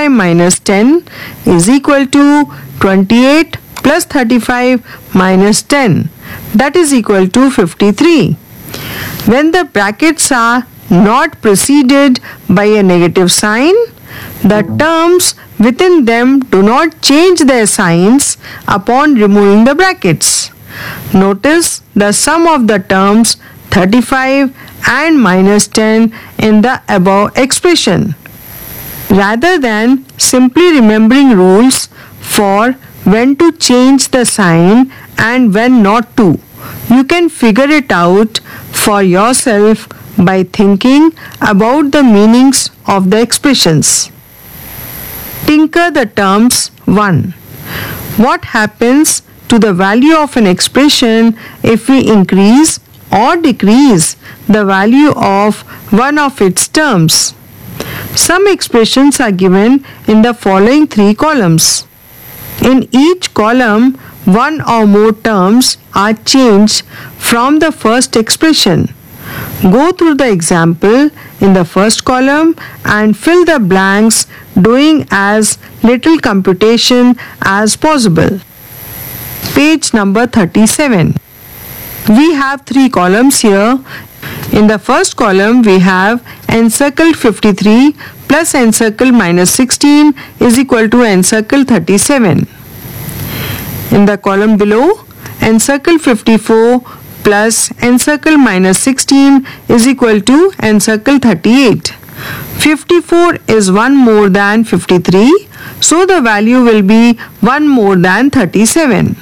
35 minus 10 is equal to 28 plus 35 minus 10, that is equal to 53. When the brackets are not preceded by a negative sign, the terms within them do not change their signs upon removing the brackets. Notice the sum of the terms 35 and minus 10 in the above expression. Rather than simply remembering rules for when to change the sign and when not to, you can figure it out for yourself by thinking about the meanings of the expressions. Tinker the terms 1. What happens to the value of an expression if we increase or decrease the value of one of its terms? Some expressions are given in the following 3 columns. In each column, one or more terms are changed from the first expression. Go through the example in the first column and fill the blanks, doing as little computation as possible. Page number 37. We have 3 columns here. In the first column, we have encircled 53 plus encircled minus 16 is equal to encircled 37. In the column below, encircled 54 plus encircled minus 16 is equal to encircled 38. 54 is 1 more than 53, so the value will be 1 more than 37.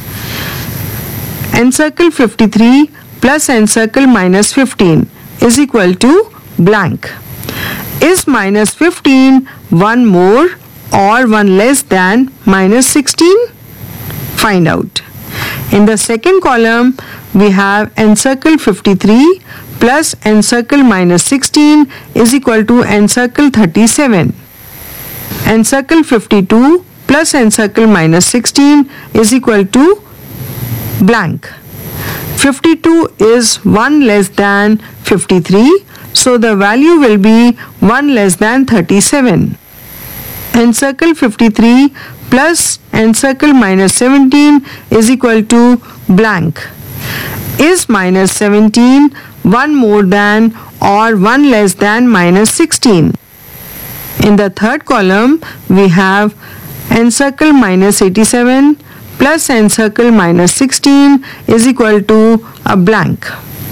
Encircle 53 plus encircle minus 15 is equal to blank. Is minus 15 1 more or 1 less than minus 16? Find out. In the second column, we have encircle 53 plus encircle minus 16 is equal to encircle 37. Encircle 52 plus encircle minus 16 is equal to blank. 52 is 1 less than 53, so the value will be 1 less than 37. Encircle 53 plus encircle minus 17 is equal to blank. Is minus 17 1 more than or 1 less than minus 16? In the third column, we have encircle minus 87 plus encircle minus 16 is equal to a blank.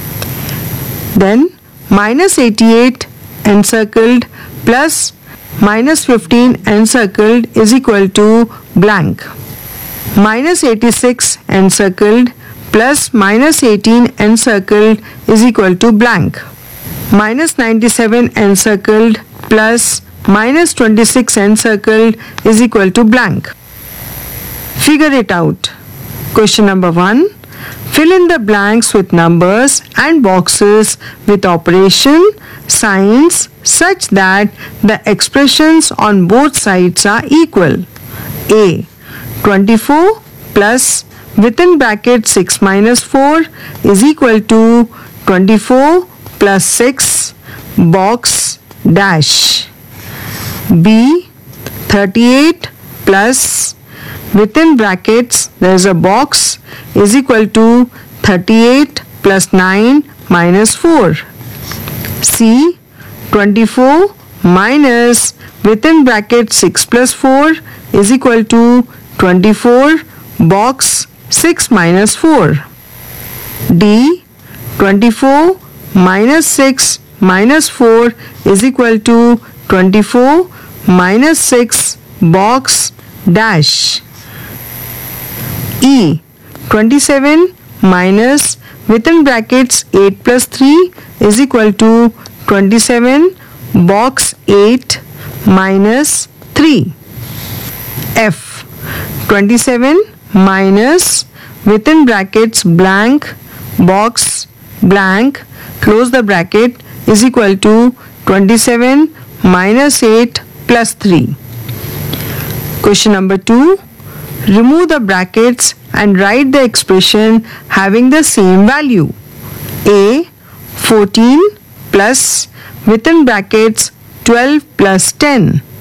Then minus 88 encircled plus minus 15 encircled is equal to blank. Minus 86 encircled plus minus 18 encircled is equal to blank. Minus 97 encircled plus minus 26 encircled is equal to blank. Figure it out. Question number 1. Fill in the blanks with numbers and boxes with operation signs such that the expressions on both sides are equal. A. 24 plus within bracket 6 minus 4 is equal to 24 plus 6 box dash. B. 38 plus within brackets there is a box is equal to 38 plus 9 minus 4. C. 24 minus within bracket 6 plus 4 is equal to 24 box 6 minus 4. D. 24 minus 6 minus 4 is equal to 24 minus 6 box dash. E. 27 minus within brackets 8 plus 3 is equal to 27 box 8 minus 3. F. 27 minus within brackets blank box blank close the bracket is equal to 27 minus 8 plus 3. Question number 2. Remove the brackets and write the expression having the same value. A. 14 plus within brackets 12 plus 10